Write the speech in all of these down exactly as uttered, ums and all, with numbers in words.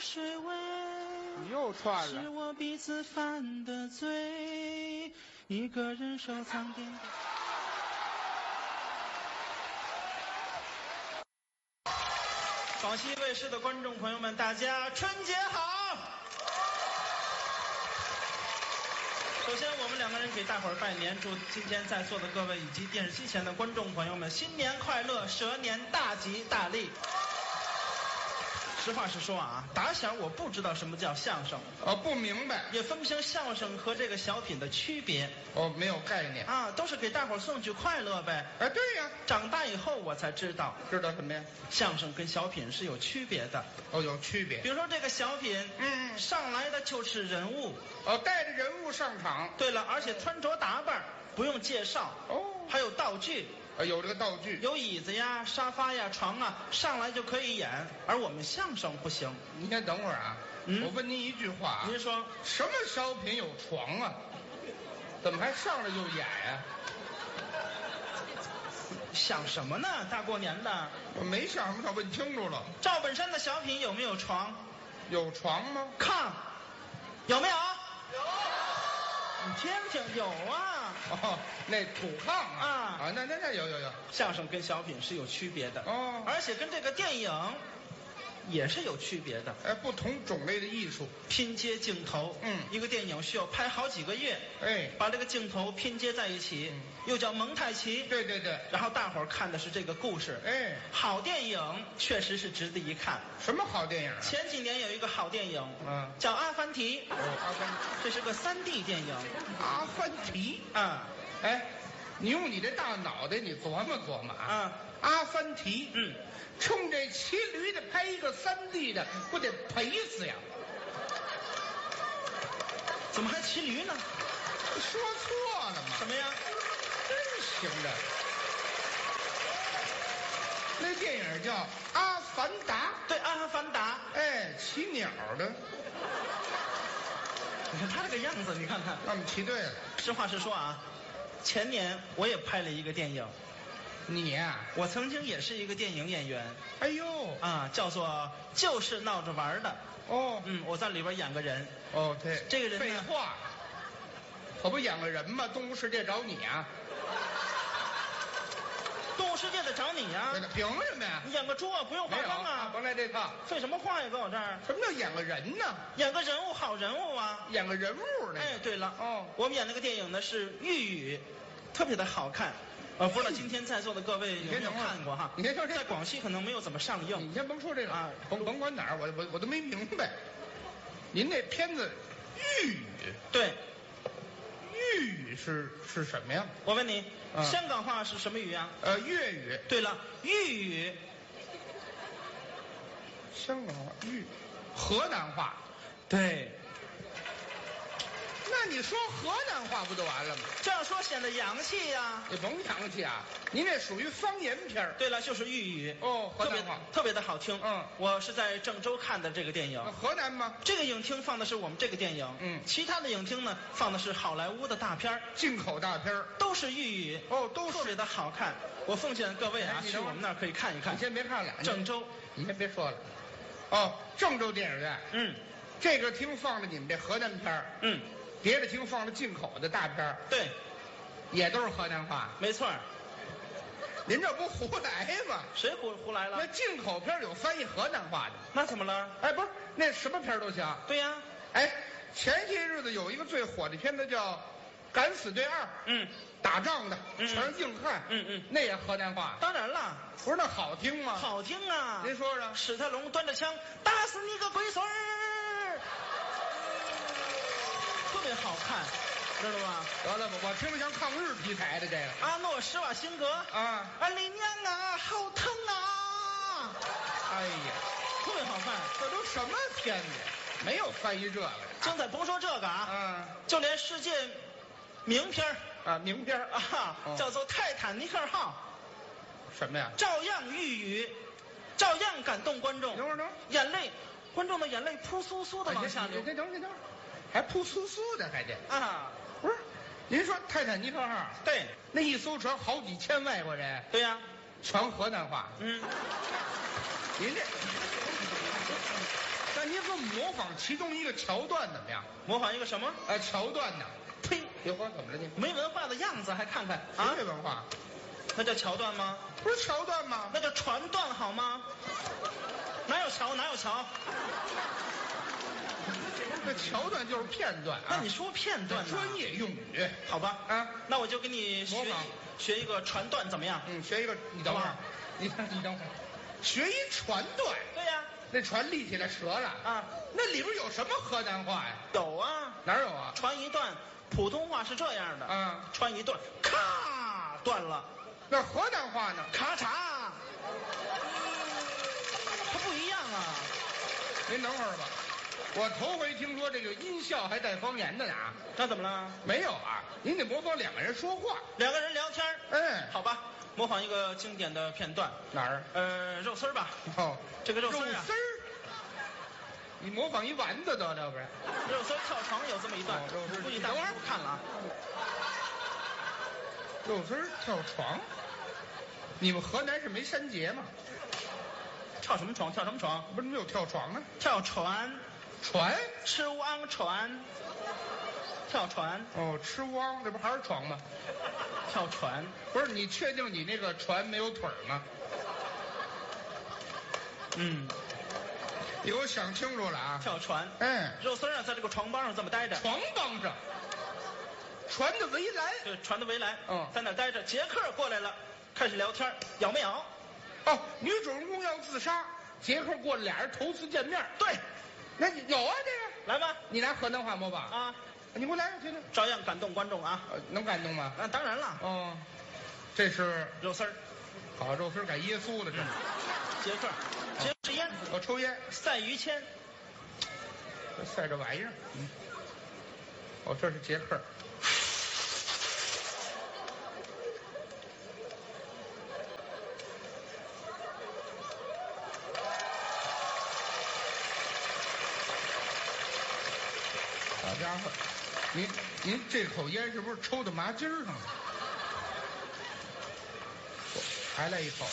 水味。 你又串了。 是我彼此犯的罪，一个人收藏点点。广西卫视的观众朋友们，大家春节好！首先，我们两个人给大伙儿拜年，祝今天在座的各位以及电视机前的观众朋友们新年快乐，蛇年大吉大利。实话实说啊，打小我不知道什么叫相声， 哦，不明白， 也分不清相声和这个小品的区别。 哦，没有概念啊，都是给大伙儿送去快乐呗。 哎，对呀， 长大以后我才知道， 知道什么呀？ 相声跟小品是有区别的。 哦，有区别。 比如说这个小品， 嗯， 上来的就是人物， 哦，带着人物上场。 对了，而且穿着打扮不用介绍， 哦， 还有道具。 啊，有这个道具， 有椅子呀、沙发呀、床啊，上来就可以演。而我们相声不行。 您先等会儿啊，嗯、我问您一句话， 您说什么小品有床啊？怎么还上来就演呀、啊？ 想什么呢？大过年的， 我没想什么，我问清楚了。 赵本山的小品有没有床？ 有床吗？ 炕有没有？有。你听听，有啊。 哦，那土炕啊。 啊啊，那那那有有有。 相声跟小品是有区别的哦， 而且跟这个电影也是有区别的。 哎，不同种类的艺术拼接镜头， 嗯， 一个电影需要拍好几个月， 哎， 把这个镜头拼接在一起，嗯、又叫蒙太奇。 对对对。 然后大伙儿看的是这个故事， 哎， 好电影确实是值得一看。 什么好电影、啊？ 前几年有一个好电影， 嗯， 叫《阿凡提》。 哦，阿凡提， 这是个三 D 电影。 阿凡提啊， 哎，你用你这大脑袋，你琢磨琢磨啊。 啊， 阿凡提， 嗯， 冲这骑驴的拍一个三 D 的，不得赔死呀？ 怎么还骑驴呢？ 说错了吗？ 什么呀？ 真行的。那电影叫《阿凡达》。 对，《阿凡达》。 哎，骑鸟的。 你看他这个样子，你看看。 那我们骑对了。 实话实说啊，前年我也拍了一个电影。 你呀、啊？ 我曾经也是一个电影演员。 哎呦， 啊，叫做就是闹着玩的。 哦， 嗯，我在里边演个人。 哦，对， 这个人废话，可不演个人吗？动物世界找你啊！ 动物世界得找你呀、啊！ 凭什么呀？ 你演个猪啊，不用化妆啊！ 甭来这套。 废什么话呀，搁我这儿？ 什么叫演个人呢？ 演个人物，好人物啊！ 演个人物呢？ 哎，对了， 哦， 我们演那个电影呢是《玉宇》，特别的好看。呃，不知道今天在座的各位有没有看过哈？ 你先说这， 在广西可能没有怎么上映。 你先甭说这个啊， 甭甭管哪儿，我我我都没明白。您那片子《玉宇》 对， 粤语是是什么呀？ 我问你， 嗯、 香港话是什么语啊？ 呃，粤语。 对了，豫语。 香港话、豫、河南话。 对。 那你说河南话不就完了吗？ 这样说显得洋气呀、啊。 也甭洋气啊，您这属于方言片儿。 对了，就是豫语。 哦，河南话特别的好听。 嗯， 我是在郑州看的这个电影。 河南吗？ 这个影厅放的是我们这个电影。 嗯， 其他的影厅呢放的是好莱坞的大片进口大片都是豫语。 哦，都是特别的好看。我奉劝各位啊， 哎、 去我们那儿可以看一看。 你先别看了， 郑州， 你先别说了。哦，郑州电影院。 嗯， 这个厅放着你们这河南片嗯。 别的厅放了进口的大片对， 也都是河南话。 没错。 您这不胡来吗？ 谁胡胡来了？ 那进口片有翻译河南话的。 那怎么了？ 哎，不是，那什么片都行。 对呀。 哎，前些日子有一个最火的片子叫《敢死队二》。 嗯。 打仗的， 嗯、 全是硬汉。 嗯嗯。 那也河南话。 当然了。 不是那好听吗？ 好听啊。 您说说。 史泰龙端着枪打死你个龟孙儿。特别好看，知道吗？ 得了吧，我听着像抗日题材的这个。 阿诺·施瓦辛格啊， 啊，李娘啊，好疼啊！ 哎呀， 特别好看。 这都什么片子？没有翻译这个。 精彩，甭说这个啊， 嗯， 就连世界名片啊，名片啊，哦、叫做《泰坦尼克号》。 什么呀？ 照样豫语，照样感动观众。 等会儿，等会儿， 眼泪，观众的眼泪扑簌簌的往下流。 等等等等。还扑簌簌的，还得啊！ 不是，您说泰坦尼克号？ 对， 那一艘船好几千外国人。 对呀、啊， 全河南话。 嗯， 您这，咱那您给我们模仿其中一个桥段怎么样？ 模仿一个什么？ 呃，桥段呢？ 呸！ 别慌，怎么了你？ 没文化的样子还看看啊？ 啊？ 没文化， 那叫桥段吗？ 不是桥段吗？ 那叫传段好吗？哪有桥？哪有桥？ 这桥段就是片段啊。 那你说片段呢？ 专业用语， 好吧？ 啊， 那我就给你学模仿学一个传段怎么样？ 嗯，学一个，你等会儿好吧， 你你等会儿，学一传段， 对呀、 那船立起来折了啊， 那里边有什么河南话呀？ 有啊， 哪有啊？ 传一段，普通话是这样的， 啊， 传一段，咔断了， 那河南话呢？ 咔嚓，它不一样啊。 您等会儿吧，我头回听说这个音效还带方言的呢啊。 那怎么了？ 没有啊，您得模仿两个人说话。 两个人聊天儿嗯， 好吧，模仿一个经典的片段， 哪儿？ 呃，肉丝儿吧， 哦， 这个肉丝儿啊， 丝儿。你模仿一丸子得了，不是？ 肉丝儿跳床有这么一段， 哦肉丝儿估计大伙儿都看了啊。 肉丝儿跳床。你们河南是没山节吗？ 跳什么床？跳什么床？ 不是没有跳床啊？ 跳船， 船？ 吃汪船，跳船， 哦，吃汪，这不还是床吗？ 跳船。 不是，你确定你那个船没有腿儿吗？ 嗯， 你给我想清楚了啊！ 跳船。 嗯， 肉丝儿啊，在这个床帮上这么待着， 床帮上，船的围栏。 对，船的围栏， 嗯在那儿待着。杰克过来了，开始聊天，咬没咬？ 哦，女主人公要自杀，杰克过来，俩人头次见面。 对， 那你有啊这个？ 来吧， 你拿河南话模仿？ 啊， 你给我来个听听。 照样感动观众啊。 呃，能感动吗？ 那当然了， 哦，这是肉丝儿， 好肉丝改耶稣了，这是。 杰克，杰克是烟， 我抽烟， 赛于谦， 这晒这玩意儿。嗯。哦，这是杰克。好家伙，您您这口烟是不是抽到麻筋儿上了？还来一口。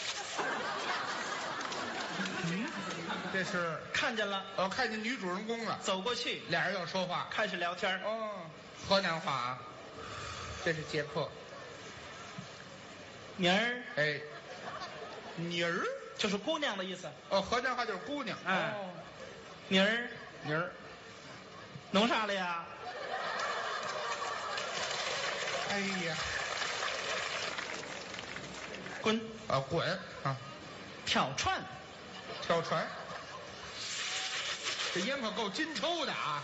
嗯，这是看见了， 我看见女主人公了， 走过去， 俩人要说话。 开始聊天。 哦，河南话啊，这是杰克。 妮儿哎，妮儿， 就是姑娘的意思。 哦，河南话就是姑娘。 哎哦， 妮儿， 妮儿， 弄啥了呀？ 哎呀， 滚， 啊滚啊， 跳船， 跳船，这烟可够金抽的啊！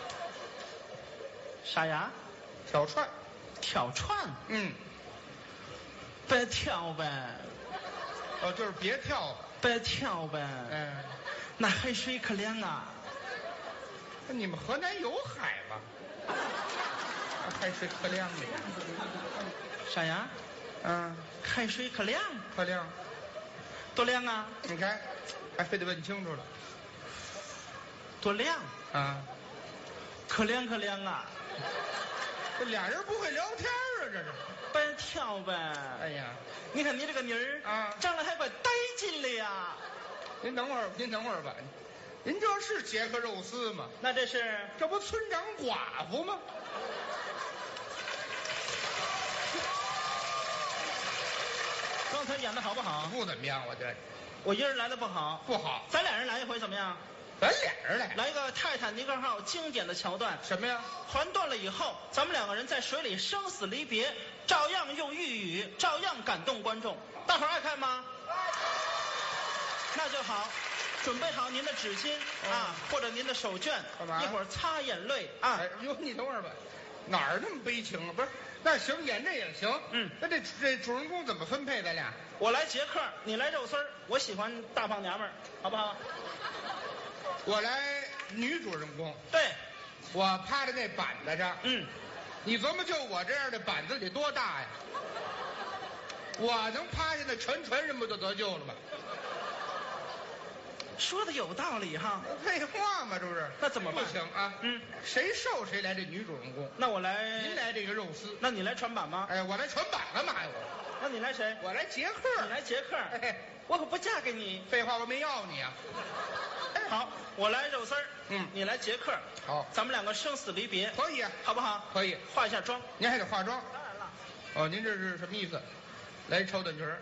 啥呀？ 跳船， 跳船， 嗯， 别跳呗， 哦，就是别跳， 别跳呗。 嗯， 那海水可凉啊！ 那你们河南有海吗？海水可凉的呀。 啥呀？ 嗯， 海水可凉， 可凉。 多凉啊！ 你看，还非得问清楚了多凉， 啊！ 可凉可凉啊！ 这俩人不会聊天啊，这是。 别跳呗。 哎呀， 你看你这个妮儿啊长得还怪带劲的呀。 您等会儿，您等会儿吧。您这是杰克肉丝吗？ 那这是这不村长寡妇吗？ 刚才演的好不好？ 不怎么样，我觉得我一人来的不好， 不好。 咱俩人来一回怎么样？ 咱俩人来， 来一个泰坦尼克号经典的桥段， 什么呀？ 船断了以后，咱们两个人在水里生死离别，照样用粤语，照样感动观众。大伙儿爱看吗？那就好，准备好您的纸巾、 哦啊，或者您的手绢， 干嘛一会儿擦眼泪啊。 哎呦，你等会儿吧，哪儿那么悲情啊？不是，那行，演这也行。 嗯， 那这这主人公怎么分配？咱俩？ 我来杰克，你来肉丝儿，我喜欢大胖娘们儿，好不好？ 我来女主人公， 对， 我趴在那板子上。 嗯， 你琢磨，就我这样的板子得多大呀？我能趴下那全船人不就得救了吗？ 说的有道理哈。 废话嘛，这不是？ 那怎么办不行啊！ 嗯， 谁瘦谁来这女主人公。 那我来， 您来这个肉丝。 那你来船板吗？ 哎，我来船板干嘛呀？我那你来谁？ 我来杰克。 你来杰克。 哎， 我可不嫁给你。 废话，我没要你啊。 好，我来肉丝儿， 嗯你来杰克。 好， 咱们两个生死离别， 可以啊， 好不好？ 可以。 化一下妆。 您还得化妆。 当然了。 哦，您这是什么意思？来超短裙儿。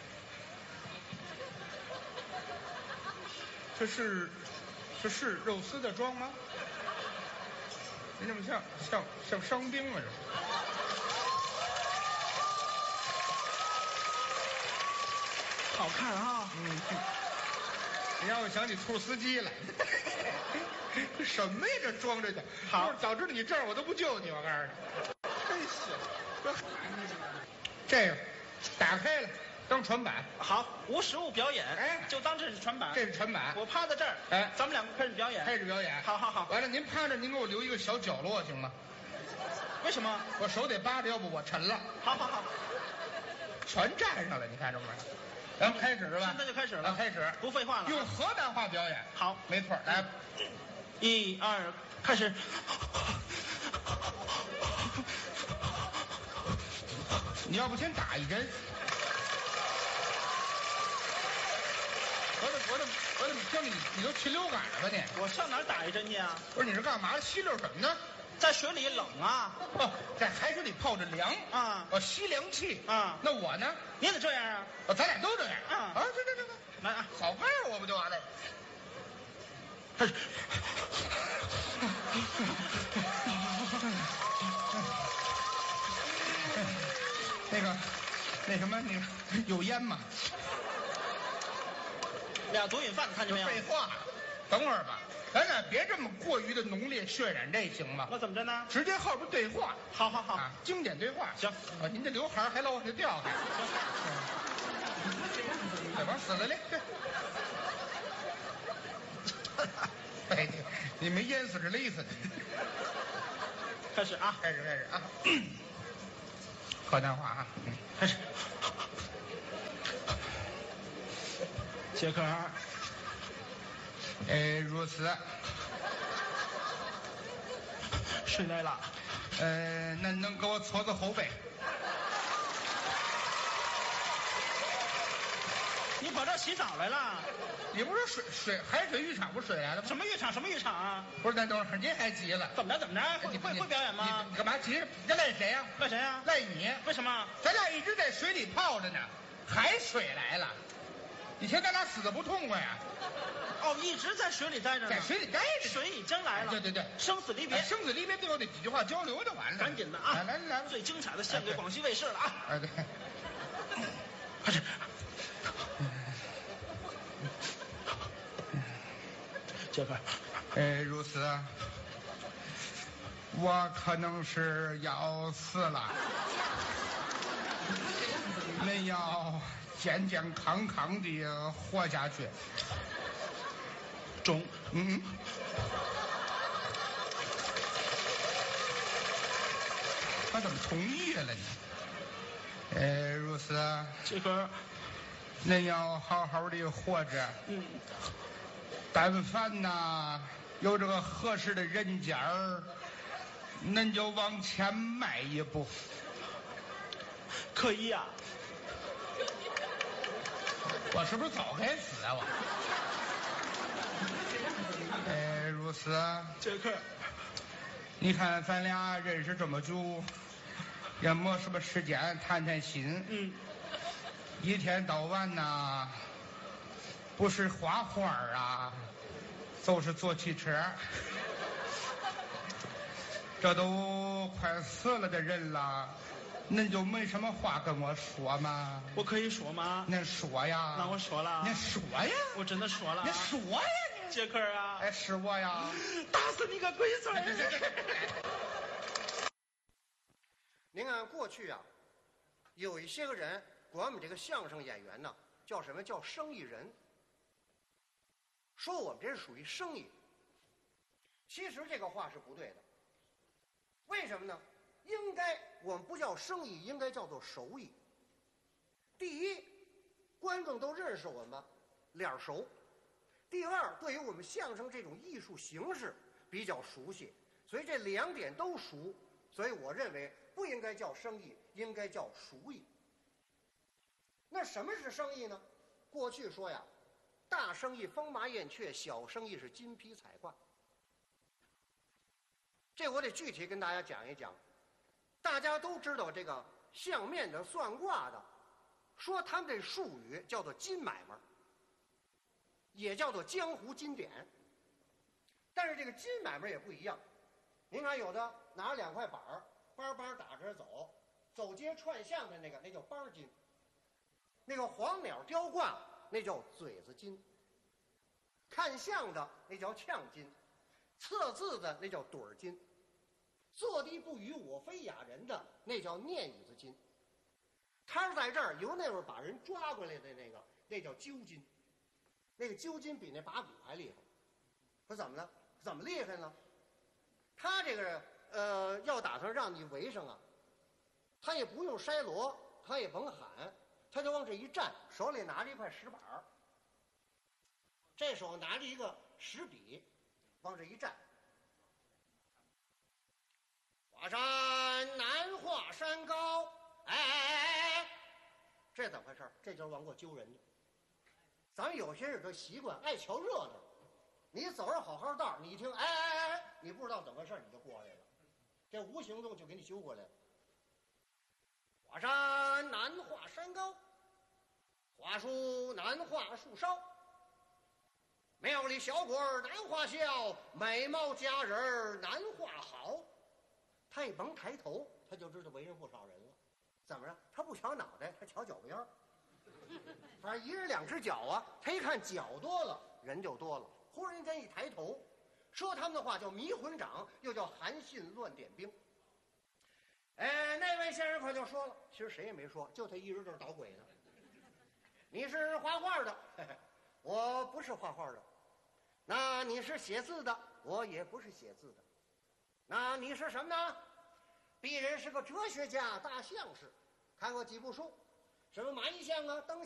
这是，这是肉丝的妆吗？您这么像像像伤兵啊这。 好看啊！ 嗯，你让我想起兔司机来。这什么呀？这装着的。 好， 早知道你这样，我都不救你。我告诉你，真是。这个打开了当传板。 好，无实物表演， 哎， 就当这是传板。 这是传板。 我趴在这儿， 哎， 咱们两个开始表演。 开始表演。 好好好。 完了，您趴着，您给我留一个小角落行吗？ 为什么？ 我手得扒着，要不我沉了。 好好好。 全站上了，你看着没？咱们开始是吧？ 现在就开始了。 开始， 不废话了。 用河南话表演。 好， 没错。来， 一二，开始。 你要不先打一针？我怎么我怎么我怎么听你你都禽流感了吧你？ 我上哪儿打一针去啊？ 不是，你是干嘛？吸溜什么呢？ 在水里冷啊。 哦，在海水里泡着凉啊。 哦，吸凉气啊。 那我呢？ 你怎么这样啊？ 哦，咱俩都这样啊。 啊，对对对对， 来啊， 好拍我不就完了？ 开始。 那个，那什么，那个有烟吗？ 俩毒瘾犯，看见没有？ 废话，等会儿吧，咱俩别这么过于的浓烈渲染，这行吗？ 我怎么着呢？ 直接后边对话。 好好好， 啊，经典对话。 行， 啊，您这刘海还老往下掉还。这往死了嘞！哎，你没淹死是勒死的。 开始啊， 开始开始啊。河南话啊， 开始。杰克， 呃，如此。 睡来了。 呃，那能给我搓搓后背？ 你跑这儿洗澡来了？ 你不是水水海水浴场不是水来了吗？ 什么浴场？什么浴场啊？ 不是，那等会儿您还急了？ 怎么着？怎么着？会会会表演吗？ 你你干嘛急？你赖谁呀？ 赖谁呀？ 赖你。 为什么？ 咱俩一直在水里泡着呢，海水来了，你瞧咱俩死的不痛快呀？ 哦，一直在水里待着呢。 在水里待着。 水已经来了。 对对对， 生死离别。 生死离别最后那几句话交流就完了。 赶紧的啊！ 来来来， 最精彩的献给广西卫视了啊！ 啊对， 快点。杰克， 呃，如此，我可能是要死了，恁要健健康康的活下去。 中， 嗯，他怎么同意了呢？呃，如此， 杰克， 恁要好好的活着。 嗯。 但凡呐有这个合适的人家儿，恁就往前迈一步。 可以呀、啊。 我是不是早该死啊我？哎，如此。 杰克， 你看咱俩认识这么久，也没什么时间谈谈心。 嗯。 一天到晚呐，不是画画啊，就是坐汽车。这都快死了的人了，恁就没什么话跟我说吗？ 我可以说吗？ 恁说呀。 那我说了。 您说呀。 我真的说了。 您说呀你。 杰克啊。 哎，是我呀。 打死你个龟孙儿！ 您看过去啊，有一些个人管我们这个相声演员呢，叫什么叫生意人，说我们这是属于生意。其实这个话是不对的。为什么呢？应该我们不叫生意，应该叫做手艺。第一，观众都认识我们，脸熟；第二，对于我们相声这种艺术形式比较熟悉，所以这两点都熟。所以我认为不应该叫生意，应该叫熟艺。那什么是生意呢？ 过去说呀，大生意风马燕雀，小生意是金披彩挂。这我得具体跟大家讲一讲。大家都知道这个相面的、算卦的，说他们这术语叫做金买卖，也叫做江湖金典。但是这个金买卖也不一样。您看，有的拿着两块板儿，梆梆打着走，走街串巷的那个，那叫梆金；那个黄鸟雕挂，那叫嘴子金；看相的那叫呛金；测字的那叫盹儿金；坐地不语我非哑人的那叫念语子金。他是在这儿由那边把人抓过来的那个，那叫揪金。那个揪金比那把骨还厉害。说怎么了？怎么厉害呢？他这个呃，要打算让你围上啊，他也不用筛锣，他也甭喊，他就往这一站，手里拿着一块石板儿，这手拿着一个石笔，往这一站。华山难华山高，哎哎哎哎，这怎么回事？这就是往过揪人家。咱们有些人都习惯爱瞧热闹。你走着好好道，你一听，哎哎哎哎，你不知道怎么回事，你就过来了，这无形中就给你揪过来了。华山难画山高，华树难画树梢，庙里小鬼儿难画笑，美貌佳人儿难画好。他一甭抬头，他就知道围上不少人了。怎么着？他不瞧脑袋，他瞧脚边儿。反正一人两只脚啊，他一看脚多了，人就多了。忽然间一抬头，说他们的话叫迷魂掌，又叫韩信乱点兵。哎，那位先生可就说了，其实谁也没说，就他一人这儿捣鬼呢。你是画画的，嘿嘿，我不是画画的。那你是写字的，我也不是写字的。那你是什么呢？鄙人是个哲学家、大相士，看过几部书，什么麻衣相啊、灯